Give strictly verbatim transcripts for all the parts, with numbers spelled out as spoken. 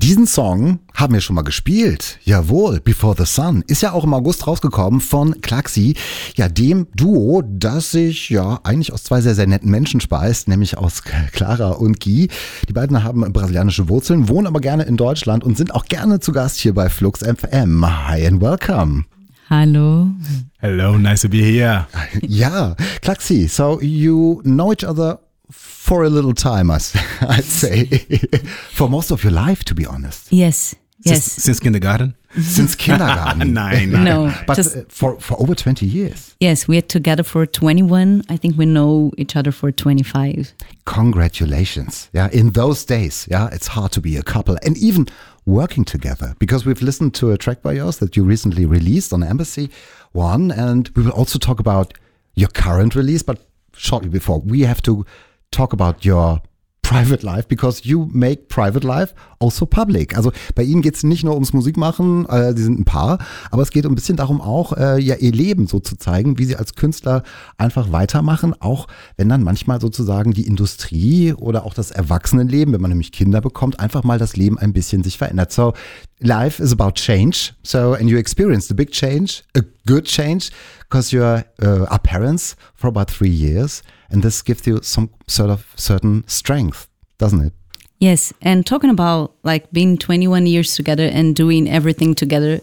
Diesen Song haben wir schon mal gespielt. Jawohl, Before the Sun. Ist ja auch im August rausgekommen von Klaxi. Ja, dem Duo, das sich ja eigentlich aus zwei sehr, sehr netten Menschen speist, nämlich aus Clara und Guy. Die beiden haben brasilianische Wurzeln, wohnen aber gerne in Deutschland und sind auch gerne zu Gast hier bei Flux F M. Hi and welcome. Hello. Hello, nice to be here. Ja, Klaxi, so you know each other for a little time, I'd say. For most of your life, to be honest. Yes, yes. Since, since kindergarten? Since kindergarten. Nein, nein. No, But just, uh, for, for over twenty years. yes, we're together for twenty-one. I think we know each other for twenty-five. Congratulations. Yeah, in those days, yeah, it's hard to be a couple and even working together, because we've listened to a track by yours that you recently released on Embassy One, and we will also talk about your current release, but shortly before, we have to talk about your private life, because you make private life also public. Also bei Ihnen geht es nicht nur ums Musikmachen, äh, Sie sind ein Paar, aber es geht ein bisschen darum auch, äh, ja, Ihr Leben so zu zeigen, wie Sie als Künstler einfach weitermachen, auch wenn dann manchmal sozusagen die Industrie oder auch das Erwachsenenleben, wenn man nämlich Kinder bekommt, einfach mal das Leben ein bisschen sich verändert. So, life is about change. So, and you experienced a big change, a good change, because you are, uh, are parents for about three years. And this gives you some sort of certain strength, doesn't it? Yes, and talking about like being twenty-one years together and doing everything together,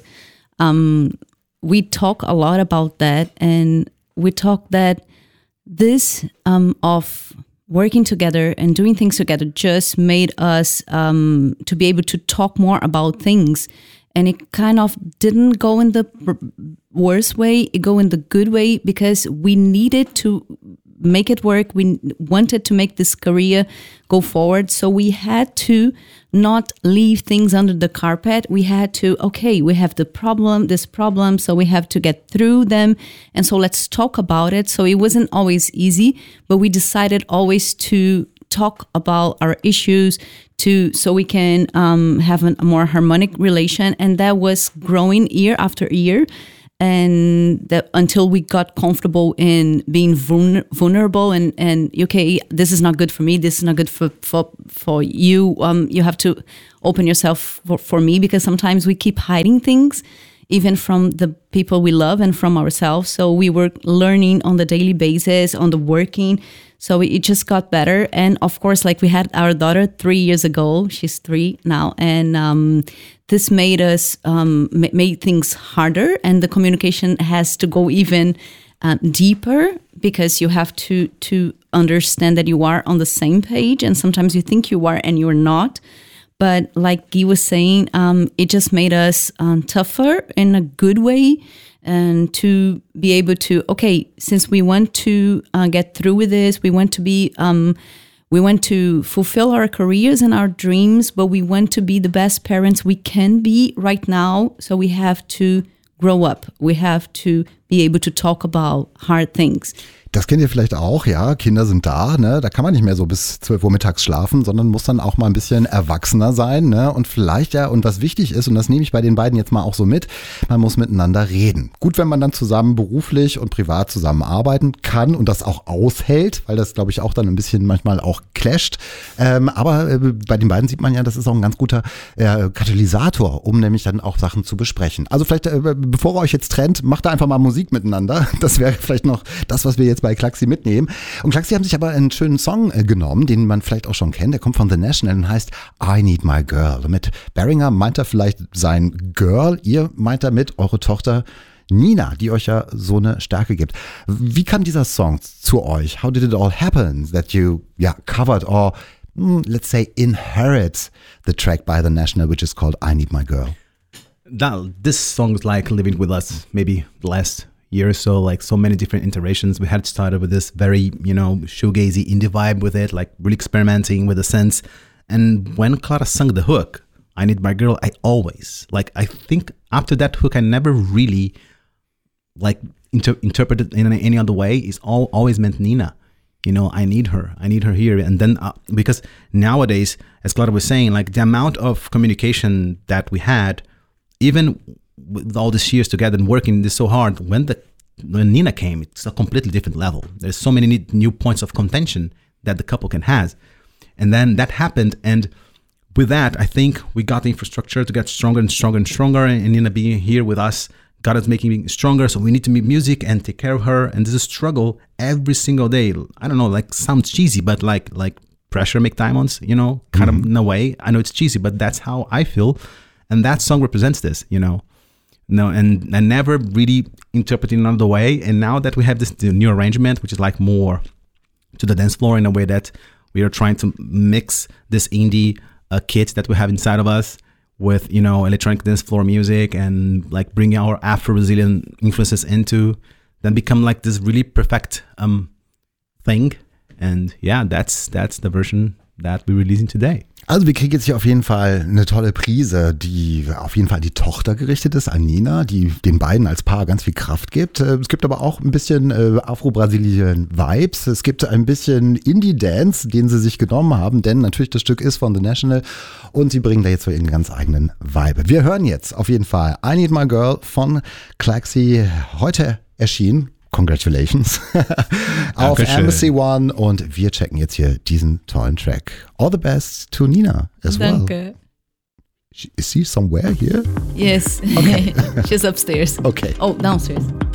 um, we talk a lot about that, and we talk that this um, of working together and doing things together just made us um, to be able to talk more about things. And it kind of didn't go in the worst way, it go in the good way, because we needed to make it work. We wanted to make this career go forward. So we had to not leave things under the carpet. We had to, okay, we have the problem, this problem, so we have to get through them. And so let's talk about it. So it wasn't always easy, but we decided always to talk about our issues to so we can um, have an, a more harmonic relation. And that was growing year after year. And that until we got comfortable in being vulner- vulnerable and, and okay, this is not good for me, this is not good for for, for you. Um, you have to open yourself for, for me, because sometimes we keep hiding things, even from the people we love and from ourselves. So we were learning on the daily basis, on the working. So it just got better. And of course, like we had our daughter three years ago, she's three now. And um, this made us, um, made things harder. And the communication has to go even um, deeper, because you have to, to understand that you are on the same page. And sometimes you think you are and you're not. But like Guy was saying, um, it just made us um, tougher in a good way. And to be able to, okay, since we want to uh, get through with this, we want to be, um, we want to fulfill our careers and our dreams, but we want to be the best parents we can be right now. So we have to grow up. We have to be able to talk about hard things. Das kennt ihr vielleicht auch, ja, Kinder sind da, ne? Da kann man nicht mehr so bis zwölf Uhr mittags schlafen, sondern muss dann auch mal ein bisschen erwachsener sein, ne? Und vielleicht ja, und was wichtig ist, und das nehme ich bei den beiden jetzt mal auch so mit, man muss miteinander reden. Gut, wenn man dann zusammen beruflich und privat zusammenarbeiten kann und das auch aushält, weil das, glaube ich, auch dann ein bisschen manchmal auch clasht. Ähm, aber äh, bei den beiden sieht man ja, das ist auch ein ganz guter äh, Katalysator, um nämlich dann auch Sachen zu besprechen. Also vielleicht, äh, bevor ihr euch jetzt trennt, macht da einfach mal Musik miteinander. Das wäre vielleicht noch das, was wir jetzt bei Klaxi mitnehmen. Und Klaxi haben sich aber einen schönen Song äh, genommen, den man vielleicht auch schon kennt. Der kommt von The National und heißt I Need My Girl. Mit Beringer meint er vielleicht sein Girl. Ihr meint damit eure Tochter Nina, die euch ja so eine Stärke gibt. Wie kam dieser Song zu euch? How did it all happen that you yeah, covered or mm, let's say inherit the track by The National, which is called I Need My Girl? Now, this song is like living with us maybe the last year or so, like so many different iterations. We had started with this very, you know, shoegazy indie vibe with it, like really experimenting with the sense. And when Clara sung the hook, I Need My Girl, I always, like, I think after that hook, I never really, like, inter- interpreted in any other way. It's all always meant Nina. You know, I need her. I need her here. And then, uh, because nowadays, as Clara was saying, like, the amount of communication that we had, even with all these years together and working this so hard, when the when Nina came, it's a completely different level. There's so many new points of contention that the couple can have. And then that happened, and with that, I think we got the infrastructure to get stronger and stronger and stronger. And Nina being here with us got us making stronger. So we need to make music and take care of her. And this is a struggle every single day. I don't know, like sounds cheesy, but like like pressure make diamonds, you know, kind mm-hmm. of in a way. I know it's cheesy, but that's how I feel. And that song represents this, you know. No, and I never really interpreted it another way. And now that we have this new arrangement, which is like more to the dance floor in a way that we are trying to mix this indie uh, kit that we have inside of us with, you know, electronic dance floor music and like bringing our Afro-Brazilian influences into, then become like this really perfect um thing. And yeah, that's that's the version that we're releasing today. Also wir kriegen jetzt hier auf jeden Fall eine tolle Prise, die auf jeden Fall an die Tochter gerichtet ist, an Nina, die den beiden als Paar ganz viel Kraft gibt. Es gibt aber auch ein bisschen äh, afro-brasilischen Vibes. Es gibt ein bisschen Indie-Dance, den sie sich genommen haben, denn natürlich das Stück ist von The National und sie bringen da jetzt so ihren ganz eigenen Vibe. Wir hören jetzt auf jeden Fall I Need My Girl von Klaxi, heute erschienen. Congratulations. Auf Embassy One und wir checken jetzt hier diesen tollen Track. All the best to Nina as Danke. well. Is she somewhere here? Yes. Okay. She's upstairs. Okay. Oh, downstairs.